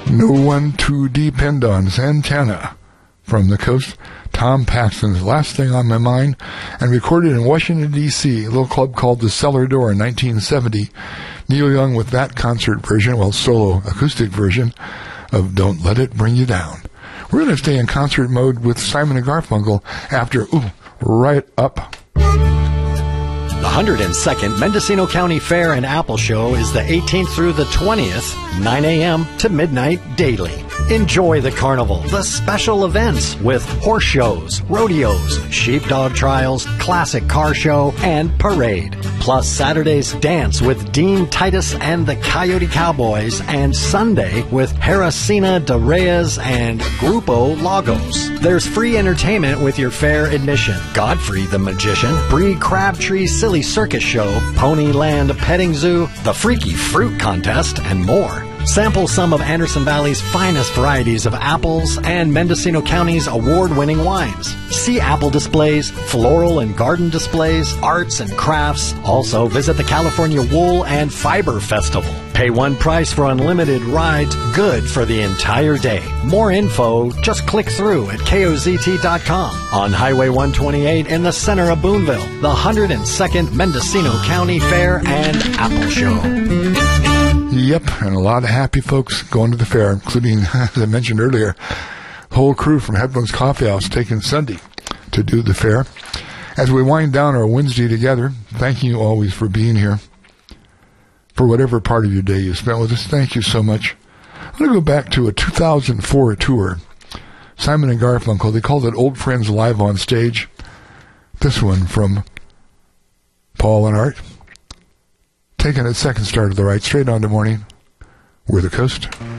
No One to Depend On, Santana. From the coast, Tom Paxton's Last Thing on My Mind, and recorded in Washington, D.C., a little club called the Cellar Door in 1970. Neil Young with that concert version, solo acoustic version, of Don't Let It Bring You Down. We're going to stay in concert mode with Simon & Garfunkel after Right Up. The 102nd Mendocino County Fair and Apple Show is the 18th through the 20th, 9 a.m. to midnight daily. Enjoy the carnival, the special events with horse shows, rodeos, sheepdog trials, classic car show, and parade. Plus Saturday's dance with Dean Titus and the Coyote Cowboys, and Sunday with Harricina de Reyes and Grupo Lagos. There's free entertainment with your fair admission. Godfrey the Magician, Bree Crabtree Silly Circus Show, Ponyland Petting Zoo, the Freaky Fruit Contest, and more. Sample some of Anderson Valley's finest varieties of apples and Mendocino County's award-winning wines. See apple displays, floral and garden displays, arts and crafts. Also visit the California Wool and Fiber Festival. Pay one price for unlimited rides, good for the entire day. More info, just click through at KOZT.com. On Highway 128 in the center of Boonville, the 102nd Mendocino County Fair and Apple Show. Yep, and a lot of happy folks going to the fair, including, as I mentioned earlier, the whole crew from Headlands Coffee House taking Sunday to do the fair. As we wind down our Wednesday together, thank you always for being here. For whatever part of your day you spent with us, thank you so much. I'm going to go back to a 2004 tour. Simon & Garfunkel, they called it Old Friends Live on Stage. This one from Paul and Art. Taking a second start of the right, straight on to morning. We're the coast.